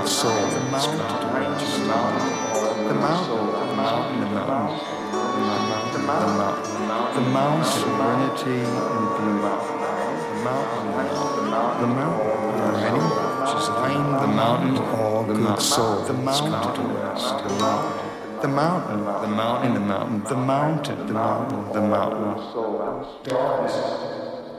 good soul that's come to rest. The mountain, the mountain, the mountain, the mountain, the mountain, serenity and beauty. The mountain, already, just climb the mountain, all good soul that's come to rest. The mountain, the mountain, the mountain, the mountain, the mountain, the mountain.